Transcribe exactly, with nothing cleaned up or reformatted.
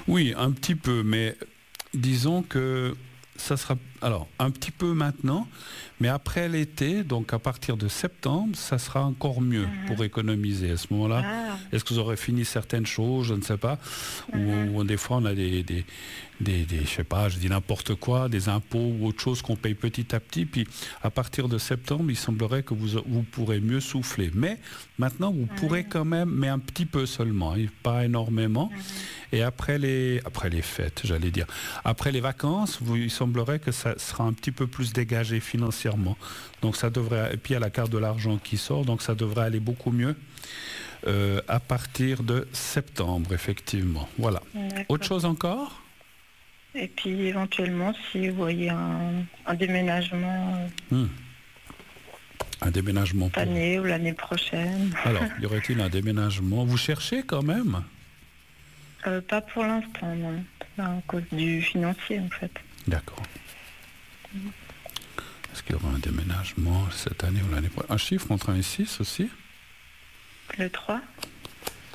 Oui, un petit peu, mais disons que ça sera alors un petit peu maintenant, mais après l'été, donc à partir de septembre, ça sera encore mieux Mhm. pour économiser. À ce moment-là, Ah. est-ce que vous aurez fini certaines choses, je ne sais pas, Mhm. ou, ou des fois on a des, des, des, des, je sais pas, je dis n'importe quoi, des impôts ou autre chose qu'on paye petit à petit, puis à partir de septembre, il semblerait que vous, vous pourrez mieux souffler. Mais maintenant, vous pourrez Mhm. quand même, mais un petit peu seulement, hein, pas énormément. Mhm. Et après les, après les fêtes, j'allais dire, après les vacances, vous, il semblerait que ça sera un petit peu plus dégagé financièrement. Donc ça devrait, et puis il y a la carte de l'argent qui sort, donc ça devrait aller beaucoup mieux euh, à partir de septembre, effectivement. Voilà. Autre D'accord. chose encore? Et puis éventuellement, si vous voyez un, un déménagement euh, Hmm. Un déménagement cette pour... année ou l'année prochaine. Alors, y aurait-il un déménagement? Vous cherchez quand même? Euh, pas pour l'instant, non. À cause du financier, en fait. D'accord. Est-ce qu'il y aura un déménagement cette année ou l'année prochaine? Un chiffre entre un et six aussi? Le trois.